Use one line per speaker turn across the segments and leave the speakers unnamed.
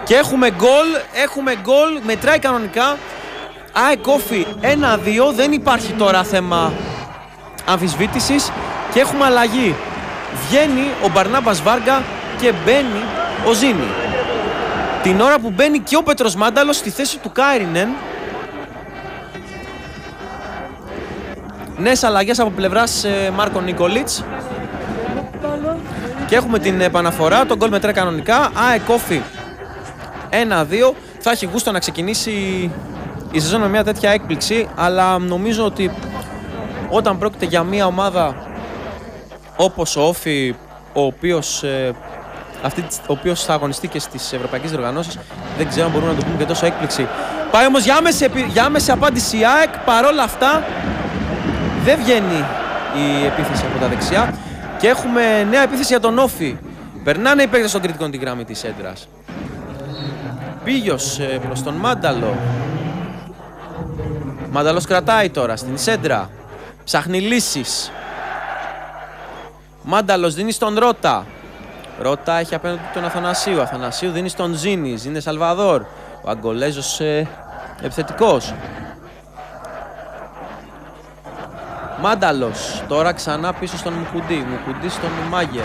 Και έχουμε γκολ, μετράει κανονικά. ΑΕΚ Όφι 1-2, δεν υπάρχει τώρα θέμα αμφισβήτησης και έχουμε αλλαγή. Βγαίνει ο Μπαρνάμπας Βάργα και μπαίνει ο Ζήνη. Την ώρα που μπαίνει και ο Πέτρος Μάνταλος στη θέση του Κάιρινεν. Νέες αλλαγές από πλευράς Μάρκο Νικολίτς. Και έχουμε την επαναφορά, τον γκολ μετράει κανονικά. ΑΕΚ Όφι 1-2. Θα έχει γούστο να ξεκινήσει η σεζόν με μια τέτοια έκπληξη, αλλά νομίζω ότι όταν πρόκειται για μια ομάδα όπως ο Όφι, ο οποίος θα αγωνιστεί και στις ευρωπαϊκές διοργανώσεις, δεν ξέρω αν μπορούμε να το πούμε και τόσο έκπληξη. Πάει όμως για άμεση απάντηση η ΑΕΚ, παρόλα αυτά δεν βγαίνει η επίθεση από τα δεξιά και έχουμε νέα επίθεση για τον Όφι. Περνάνε οι παίκτες των κριτικών τη γραμμή της έντρας. Πίγιος προς τον Μάνταλο. Μάνταλος κρατάει τώρα στην σέντρα. Ψάχνει λύσεις. Μάνταλος δίνει στον Ρώτα. Ρώτα έχει απέναντι τον Αθανασίου. Αθανασίου δίνει στον Ζήνη. Ζήνη Σαλβαδόρ. Ο Αγκολέζος επιθετικός. Μάνταλος τώρα ξανά πίσω στον Μουκουντή. Μουκουντή στον Μάγερ.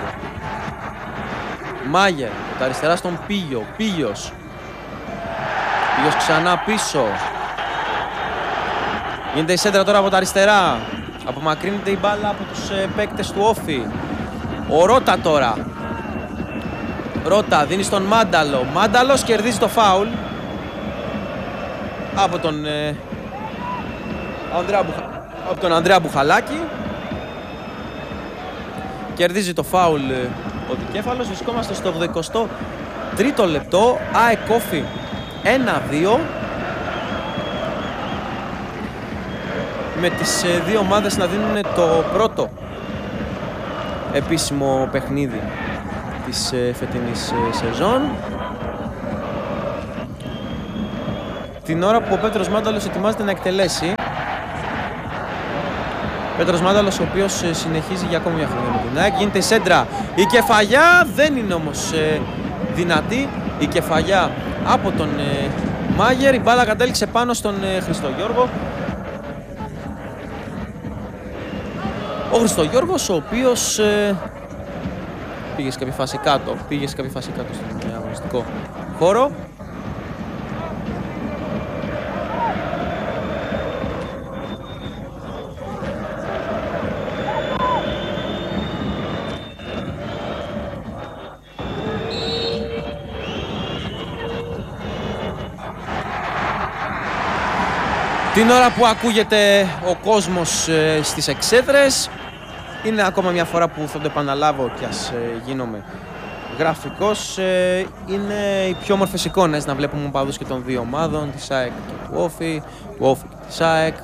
Μάγερ από τα αριστερά στον Πίγιο. Πίγιος ξανά πίσω. Γίνεται η σέντρα τώρα από τα αριστερά. Απομακρύνεται η μπάλα από τους παίκτες του Όφι. Ο Ρώτα τώρα. Ρώτα δίνει στον Μάνταλο. Μάνταλος κερδίζει το φάουλ από τον Ανδρέα Μπουχαλάκη. Κερδίζει το φάουλ ο δικέφαλος. Βρισκόμαστε στο 83ο λεπτό. ΑΕΚ Όφι 1-2. Με τις δύο ομάδες να δίνουν το πρώτο επίσημο παιχνίδι της φετινής σεζόν. Την ώρα που ο Πέτρος Μάνταλος ετοιμάζεται να εκτελέσει. Πέτρος Μάνταλος, ο οποίος συνεχίζει για ακόμη μια χρονιά με την ΑΕΚ. Γίνεται η σέντρα. Η κεφαλιά δεν είναι όμως δυνατή. Η κεφαλιά από τον Μάγερ. Η μπάλα κατέληξε πάνω στον Χριστογιώργο. Ο Χριστογιώργος, ο οποίος πήγε σε κάποια φάση κάτω, στον αγωνιστικό χώρο. Την ώρα που ακούγεται ο κόσμος στις εξέδρες, είναι ακόμα μια φορά που θα το επαναλάβω κι ας γίνομαι γραφικός, είναι οι πιο όμορφες εικόνες να βλέπουμε οπαδούς και των δύο ομάδων, της ΑΕΚ και του Όφι, του Όφι και της ΑΕΚ.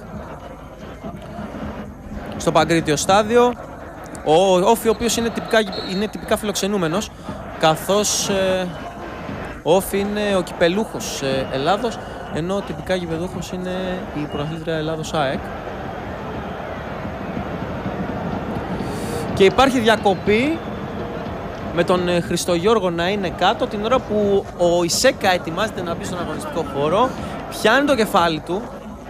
Στο Παγκρίτιο στάδιο, ο Όφι ο οποίος είναι τυπικά φιλοξενούμενος, καθώς ο Όφι είναι ο κυπελούχος Ελλάδος, ενώ ο τυπικά γηπεδούχος είναι η πρωταθλήτρια Ελλάδος ΑΕΚ. Και υπάρχει διακοπή με τον Χριστογιώργο να είναι κάτω την ώρα που ο Ισέκα ετοιμάζεται να μπει στον αγωνιστικό χώρο. Πιάνει το κεφάλι του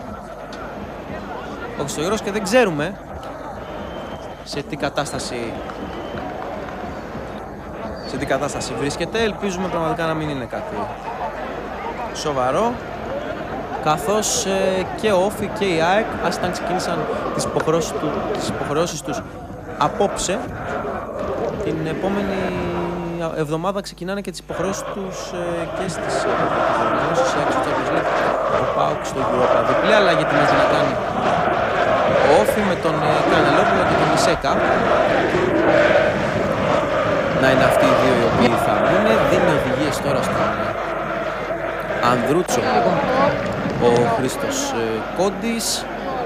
ο Χριστογιώργος και δεν ξέρουμε σε τι κατάσταση βρίσκεται. Ελπίζουμε πραγματικά να μην είναι κάτι σοβαρό, καθώς και ο Όφι και η ΑΕΚ, άσχετα ξεκίνησαν τις υποχρεώσεις τους απόψε, την επόμενη εβδομάδα ξεκινάνε και τις υποχρεώσεις τους και στις οργανώσεις έξω του Champions League, ο ΠΑΟΚ στο Europa. Διπλή αλλαγή ετοιμάζει να κάνει ο Όφι με τον Κανελόπουλο και τον Ισέκα. Να είναι αυτοί οι δύο οι οποίοι θα μπουν. Δίνει οδηγίες τώρα στον Ανδρούτσο ο Χρήστος Κόντης.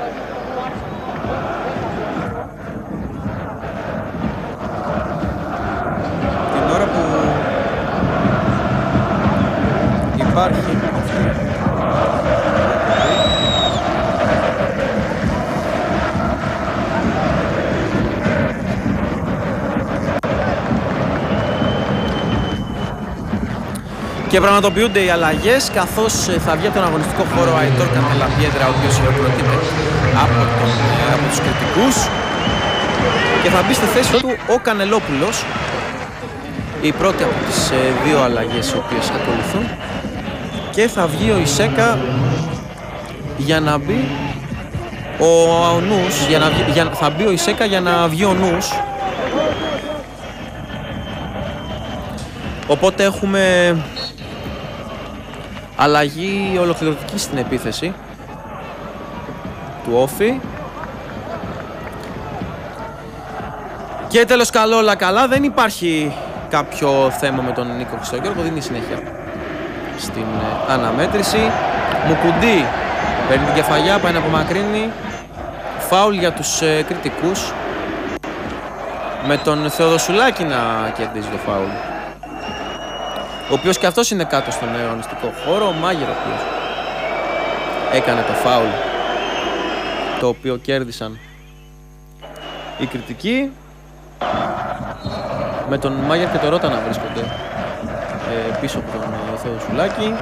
Την ώρα που υπάρχει Και πραγματοποιούνται οι αλλαγές, καθώς θα βγει από τον αγωνιστικό χώρο ο Αϊτόρ Καντελαπιέδρα, ο οποίος χειροκροτείται από τους κριτικούς, και θα μπει στη θέση του ο Κανελόπουλος, η πρώτη από τις δύο αλλαγές οι οποίες ακολουθούν, και θα βγει ο Ισέκα για να μπει ο Νους, θα μπει ο Ισέκα για να βγει ο Νους. Οπότε έχουμε αλλαγή ολοκληρωτική στην επίθεση του Όφη. Και τέλος καλό όλα καλά, δεν υπάρχει κάποιο θέμα με τον Νίκο Χριστογιώργο, δίνει συνέχεια στην αναμέτρηση. Μουκουντή παίρνει την κεφαλιά, πάει να απομακρύνει. Φάουλ για τους κριτικούς, με τον Θεοδοσουλάκη να κερδίζει το φάουλ, ο οποίος και αυτός είναι κάτω στον αγωνιστικό χώρο. Ο Μάγερ ο οποίος έκανε το φάουλ, το οποίο κέρδισαν οι κριτικοί, με τον Μάγερ και τον Ρώτα να βρίσκονται πίσω από τον Θεοδοσουλάκη.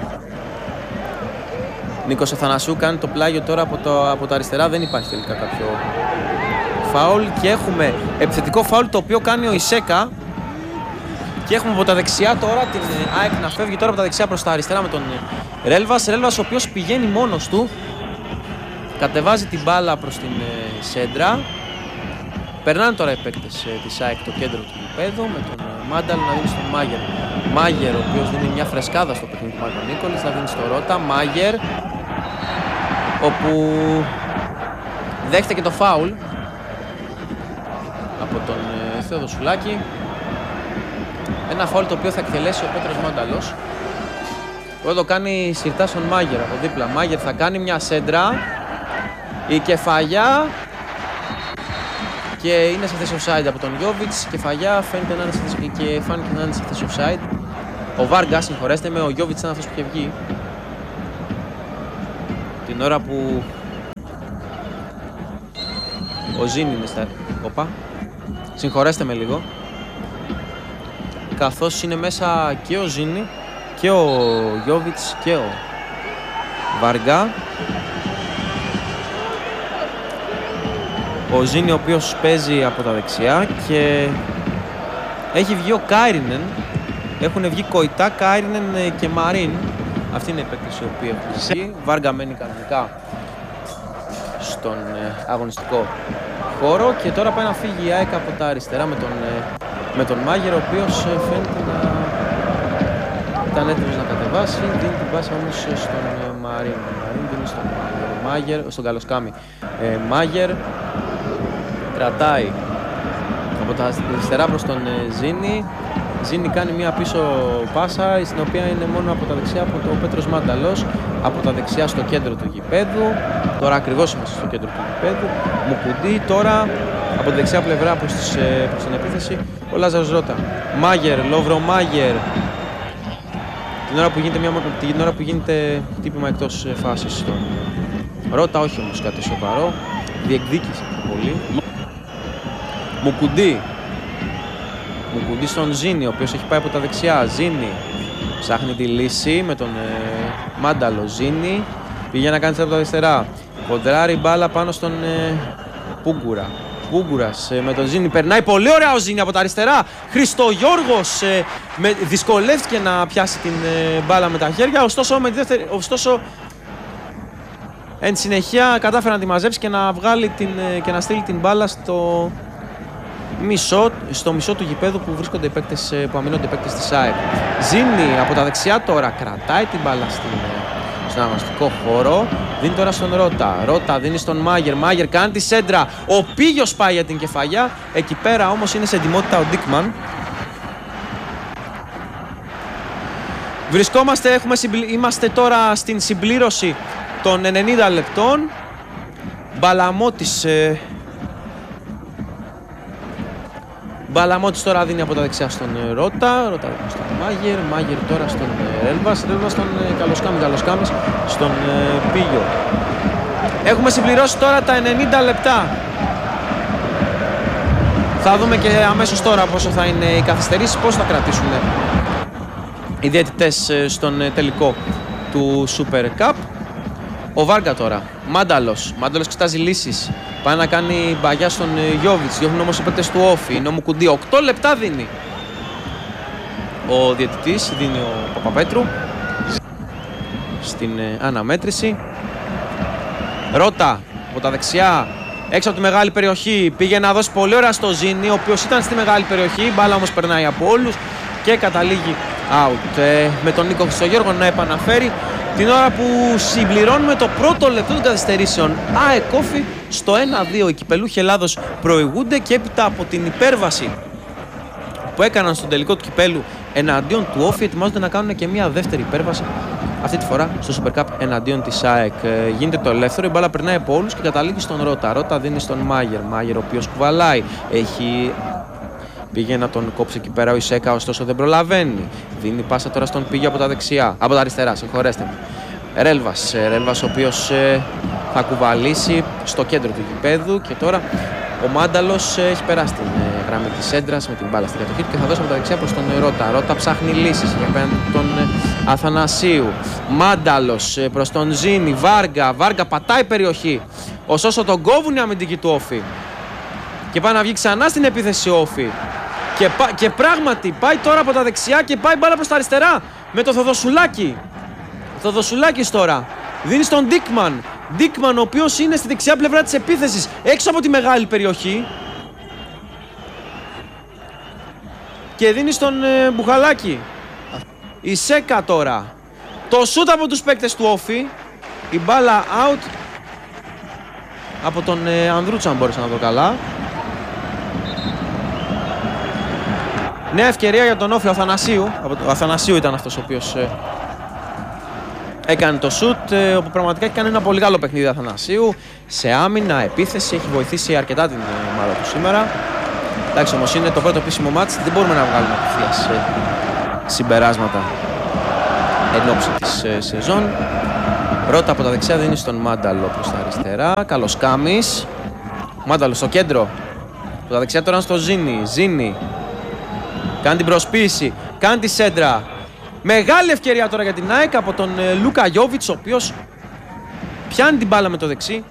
Νίκος Αθανασίου κάνει το πλάγιο τώρα από τα αριστερά, δεν υπάρχει τελικά κάποιο φάουλ, και έχουμε επιθετικό φάουλ το οποίο κάνει ο Ισέκα, και έχουμε από τα δεξιά τώρα την ΑΕΚ να φεύγει τώρα από τα δεξιά προς τα αριστερά με τον Ρέλβας, ο οποίος πηγαίνει μόνος του, κατεβάζει την μπάλα προς την σέντρα. Περνάνε τώρα οι παίκτες της ΑΕΚ το κέντρο του γηπέδου, με τον Μάνταλ να δίνει στον Μάγερ. Μάγερ, ο οποίος δίνει μια φρεσκάδα στο παιχνίδι του Μάρκο Νίκολης, θα δίνει στο Ρώτα. Μάγερ, όπου δέχεται και το φάουλ από τον Θεοδοσουλάκη. Ένα φάουλ το οποίο θα εκτελέσει ο Πέτρος Μάνταλος. Εδώ το κάνει συρτά στον Μάγερ από δίπλα. Μάγερ θα κάνει μια σέντρα, η κεφαλιά, και είναι σε θέση offside από τον Γιόβιτς. Κεφαλιά φαίνεται να είναι σε θέση, και φάνηκε να είναι σε θέση offside. Ο Βάργκα, συγχωρέστε με, ο Γιόβιτς ήταν αυτός που είχε βγει την ώρα που ο Ζήνη είναι στα... Οπα. Συγχωρέστε με λίγο. Καθώς είναι μέσα και ο Ζήνη και ο Γιόβιτς και ο Βάργκα. Ο Ζήνη ο οποίος παίζει από τα δεξιά, και έχει βγει ο Κάιρινεν. Έχουν βγει Κοϊτά, Κάιρινεν και Μαρίν. Αυτή είναι η παίκτες οι οποίοι έχουν βγει. Βάργκα μένει κανονικά στον αγωνιστικό χώρο, και τώρα πάει να φύγει η ΑΕΚ από τα αριστερά με τον Μάγερ, ο οποίος φαίνεται να ήταν έτοιμος να κατεβάσει. Δίνει την πάσα όμως στον Μαρίν. Μαρίν δίνει στον Μάγερ, στον Καλοσκάμι. Μάγερ κρατάει από τα αριστερά προς τον Ζήνη. Ζήνη κάνει μια πίσω πάσα, στην οποία είναι μόνο από τα δεξιά από τον Πέτρος Μάνταλος, από τα δεξιά στο κέντρο του γηπέδου. Τώρα ακριβώς είμαστε στο κέντρο του γηπέδου. Μουκουντή τώρα από τη δεξιά πλευρά προς την επίθεση ο Λάζαρος Ρώτα. Μάγερ, Λόβρο Μάγερ, την ώρα που γίνεται τύπημα εκτός φάσης στον Ρώτα, όχι όμως κάτι σοβαρό, διεκδίκησε πολύ. Μουκουντή στον Ζήνη, ο οποίος έχει πάει από τα δεξιά. Ζήνη ψάχνει τη λύση με τον Μάνταλο. Ζήνη πήγε να κάνει από τα αριστερά. Κοντράρει μπάλα πάνω στον Πούγκουρα. Πούγκουρας με τον Ζήνη, περνάει πολύ ωραία ο Ζήνη από τα αριστερά. Χριστογιώργος δυσκολεύτηκε να πιάσει την μπάλα με τα χέρια, ωστόσο εν συνεχεία κατάφερε να τη μαζέψει και να βγάλει και να στείλει την μπάλα στο μισό του γηπέδου που βρίσκονται οι παίκτες, που αμήνονται οι παίκτες της ΑΕΚ. Ζήνη από τα δεξιά τώρα κρατάει την μπάλα στον αγωνιστικό χώρο. Δίνει τώρα στον Ρώτα. Ρώτα δίνει στον Μάγερ. Μάγερ κάνει τη σέντρα. Ο Πίγιος πάει για την κεφαλιά. Εκεί πέρα όμως είναι σε ετοιμότητα ο Ντίκμαν. Είμαστε τώρα στην συμπλήρωση των 90 λεπτών. Μπαλαμότης τώρα δίνει από τα δεξιά στον Ρώτα. Ρώτα στον Μάγερ. Μάγερ τώρα στον Ρέλβας. Ρέλβας στον Καλοσκάμι. Καλοσκάμις στον Πίγιο. Έχουμε συμπληρώσει τώρα τα 90 λεπτά. Θα δούμε και αμέσως τώρα πόσο θα είναι οι καθυστερήσεις, πώς θα κρατήσουν οι διαιτητές στον τελικό του Super Cup. Ο Βάργα τώρα, Μάνταλος εξετάζει λύσεις, πάει να κάνει μπαγιά στον Γιόβιτς, διώχνουν όμως οι παίκτες του Όφη, είναι ο Μουκουντή, 8 λεπτά δίνει ο διαιτητής, δίνει ο Παπαπέτρου στην αναμέτρηση. Ρώτα από τα δεξιά, έξω από τη μεγάλη περιοχή, πήγε να δώσει πολύ ωραία στο Ζήνη, ο οποίος ήταν στη μεγάλη περιοχή, η μπάλα όμως περνάει από όλους και καταλήγει out, με τον Νίκο Χριστογέργο να επαναφέρει την ώρα που συμπληρώνουμε το πρώτο λεπτό των καθυστερήσεων. ΑΕΚ Όφη στο 1-2. Οι κυπελούχοι Ελλάδος προηγούνται και έπειτα από την υπέρβαση που έκαναν στον τελικό του κυπέλου εναντίον του Όφη, ετοιμάζονται να κάνουν και μια δεύτερη υπέρβαση, αυτή τη φορά στο Super Cup εναντίον της ΑΕΚ. Γίνεται το ελεύθερο, η μπάλα περνάει από όλους και καταλήγει στον Ρώτα. Ρώτα δίνει στον Μάγερ, ο οποίος κουβαλάει, πήγε να τον κόψει εκεί πέρα ο Ισέκα, ωστόσο δεν προλαβαίνει. Δίνει πάσα τώρα στον Πίγιο από τα δεξιά, από τα αριστερά, συγχωρέστε με. Ρέλβας ο οποίος θα κουβαλήσει στο κέντρο του γηπέδου και τώρα ο Μάνταλος έχει περάσει την γραμμή της έντρας με την μπάλα στην κατοχή και θα δώσει από τα δεξιά προς τον Ρώτα. Ρώτα ψάχνει λύσεις για απέναντι τον Αθανασίου. Μάνταλος προς τον Ζήνη, Βάργα πατάει περιοχή. Ωστόσο τον κόβουν οι αμυντικοί του Όφη και πάει να βγει ξανά στην επίθεση Όφη. Και πράγματι πάει τώρα από τα δεξιά και πάει μπάλα προς τα αριστερά με το Θοδοσουλάκη. Θοδοσουλάκης τώρα δίνει στον Ντίκμαν, ο οποίος είναι στη δεξιά πλευρά της επίθεσης, έξω από τη μεγάλη περιοχή, και δίνει στον Μπουχαλάκη. Η Σέκα τώρα, το σούτ από τους παίκτες του Όφη, η μπάλα out από τον Ανδρούτσο, αν μπόρεσα να δω καλά. Νέα ευκαιρία για τον Όφη, ο Αθανασίου ήταν αυτός ο οποίος έκανε το σουτ, όπου πραγματικά έχει κάνει ένα πολύ καλό παιχνίδι Αθανασίου. Σε άμυνα, επίθεση, έχει βοηθήσει αρκετά την ομάδα του σήμερα. Εντάξει, όμως είναι το πρώτο επίσημο μάτς, δεν μπορούμε να βγάλουμε απευθείας συμπεράσματα εν ώψη της σεζόν. Ρώτα από τα δεξιά δίνει στον Μάνταλο προς τα αριστερά. Καλοσκάμης. Μάνταλο στο κέντρο. Από τα δεξιά τώρα στο Ζήνη. Κάνει την προσποίηση. Κάνει τη σέντρα. Μεγάλη ευκαιρία τώρα για την ΑΕΚ από τον Λούκα Γιόβιτς, ο οποίος πιάνει την μπάλα με το δεξί.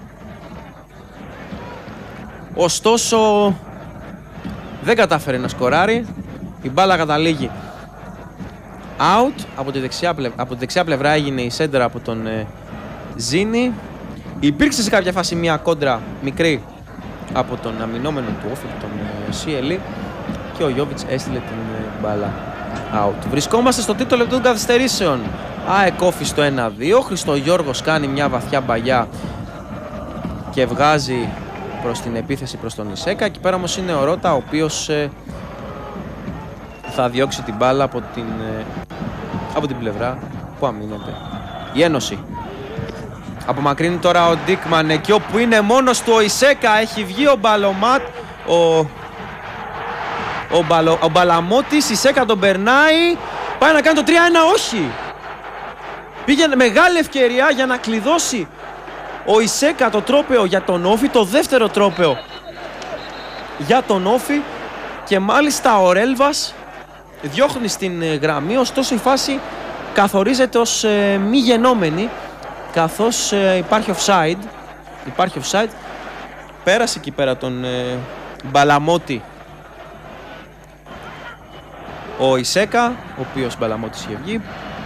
Ωστόσο δεν κατάφερε να σκοράρει. Η μπάλα καταλήγει out. Από τη δεξιά πλευρά έγινε η σέντρα από τον Ζήνη. Υπήρξε σε κάποια φάση μια κόντρα μικρή από τον αμυνόμενο του Όφη, τον Σιελή, και ο Γιόβιτς έστειλε την μπάλα out. Βρισκόμαστε στο τρίτο λεπτό των καθυστερήσεων. ΑΕΚ Όφη στο 1-2. Χριστογιώργος κάνει μια βαθιά μπαγιά και βγάζει προς την επίθεση προς τον Ισέκα. Εκεί πέρα όμως είναι ο Ρώτα, ο οποίος θα διώξει την μπάλα από την πλευρά που αμήνεται η Ένωση. Απομακρύνει τώρα ο Ντίκμαν, εκεί όπου είναι μόνος του ο Ισέκα. Έχει βγει ο Μπαλομάτ, ο Μπαλαμότης. Ισέκα τον περνάει, πάει να κάνει το 3-1, όχι. Πήγε μεγάλη ευκαιρία για να κλειδώσει ο Ισέκα το τρόπαιο για τον Όφη, το δεύτερο τρόπαιο για τον Όφη, και μάλιστα ο Ρέλβας διώχνει στην γραμμή, ωστόσο η φάση καθορίζεται ως μη γενόμενη, καθώς υπάρχει offside. Πέρασε εκεί πέρα τον Μπαλαμότη ο Ισέκα, ο οποίος Μπαλαμότης είχε βγει,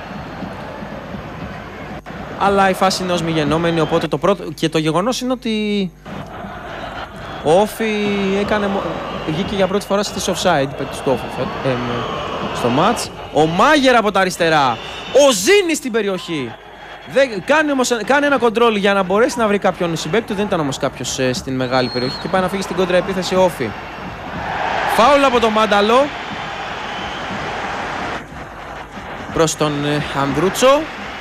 αλλά η φάση είναι ως μη γενόμενη, οπότε και το γεγονός είναι ότι ο Όφη βγήκε για πρώτη φορά στις offside παίκτης του Όφη στο μάτς. Ο Μάγερ από τα αριστερά, ο Ζήνης στην περιοχή. Κάνει ένα κοντρόλ για να μπορέσει να βρει κάποιον συμπαίκτη του, δεν ήταν όμως κάποιος στην μεγάλη περιοχή και πάει να φύγει στην κόντρα επίθεση Όφη. Φάουλ από τον Μάνταλο προς τον Ανδρούτσο,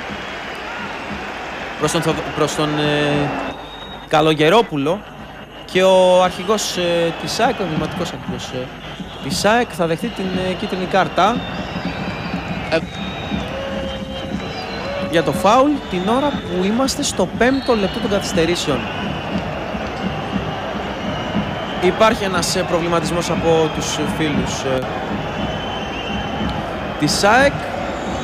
προς τον Καλογερόπουλο, και ο αρχηγός της ΑΕΚ, ο εμβληματικός αρχηγός της ΑΕΚ, θα δεχτεί την κίτρινη κάρτα για το φάουλ την ώρα που είμαστε στο 5ο λεπτό των καθυστερήσεων. Υπάρχει ένας προβληματισμός από τους φίλους της ΑΕΚ.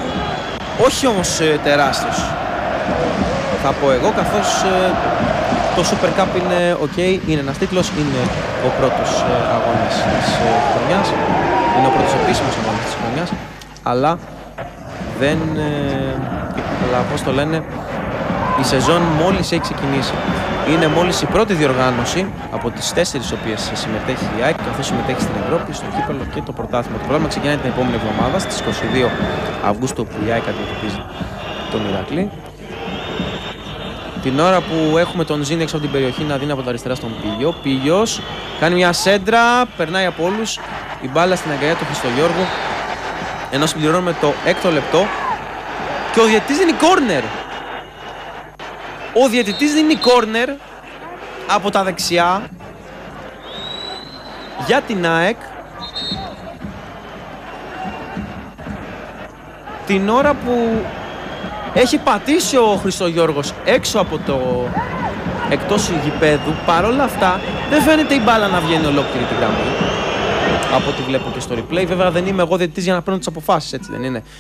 όχι όμως τεράστιος, θα πω εγώ, καθώς το Super Cup είναι ok, είναι ένας τίτλος, είναι ο πρώτος αγώνας της χρονιάς, είναι ο πρώτος επίσημος αγώνας της χρονιάς, αλλά δεν, αλλά πώς το λένε, η σεζόν μόλις έχει ξεκινήσει. Είναι μόλις η πρώτη διοργάνωση από τις 4 οποίες συμμετέχει η ΑΕΚ, καθώς συμμετέχει στην Ευρώπη, στο κύπελλο και το πρωτάθλημα. Το πρωτάθλημα ξεκινάει την επόμενη εβδομάδα, στις 22 Αυγούστου, που η ΑΕΚ αντιμετωπίζει τον Ηρακλή. Την ώρα που έχουμε τον Ζήνη έξω από την περιοχή να δίνει από τα αριστερά στον Πίγιο. Πίγιος κάνει μια σέντρα, περνάει από όλους, η μπάλα στην αγκαλιά του Χριστογιώργου, ενώ συμπληρώνουμε το 6ο λεπτό και ο διαιτητής δίνει κόρνερ. Ο διαιτητής δίνει κόρνερ από τα δεξιά για την ΑΕΚ, την ώρα που έχει πατήσει ο Χριστογιώργος έξω από το εκτός γηπέδου. Παρόλα αυτά δεν φαίνεται η μπάλα να βγαίνει ολόκληρη τη γραμμή, από ό,τι βλέπω και στο replay. Βέβαια δεν είμαι εγώ διαιτητής για να παίρνω τις αποφάσεις, έτσι δεν είναι?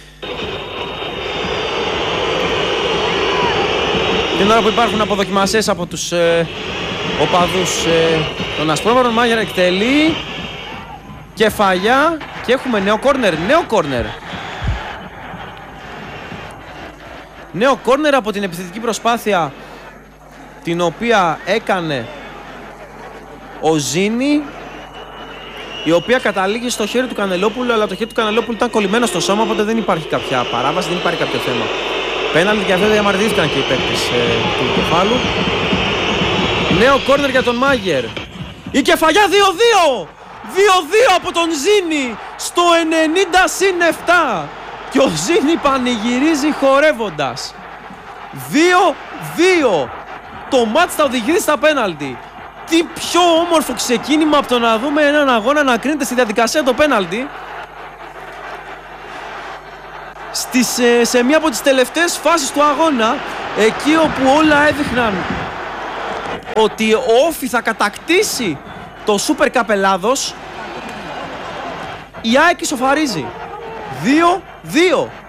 Την ώρα που υπάρχουν αποδοκιμασίες από τους οπαδούς των Ασπρόμαυρων, Μάγερ εκτελεί, κεφαλιά και έχουμε νέο κόρνερ. Νέο κόρνερ από την επιθετική προσπάθεια την οποία έκανε ο Ζήνη, η οποία καταλήγει στο χέρι του Κανελόπουλου, αλλά το χέρι του Κανελόπουλου ήταν κολλημένο στο σώμα, οπότε δεν υπάρχει κάποια παράβαση, δεν υπάρχει κάποιο θέμα. Πέναλτι και αυτό διαμαρτυρήθηκαν και οι παίκτες του κεφάλου. Νέο κόρνερ για τον Μάγερ. Η κεφαλιά 2-2! 2-2 από τον Ζήνη στο 90+7. Και ο Ζήνη πανηγυρίζει χορεύοντας. 2-2. Το μάτς θα οδηγήσει στα πέναλτι. Τι πιο όμορφο ξεκίνημα από το να δούμε έναν αγώνα να κρίνεται στη διαδικασία το πέναλτι. Σε μία από τις τελευταίες φάσεις του αγώνα, εκεί όπου όλα έδειχναν ότι ο Όφι θα κατακτήσει το Super Cup Ελλάδος, η ΑΕΚ ισοφαρίζει 2-2.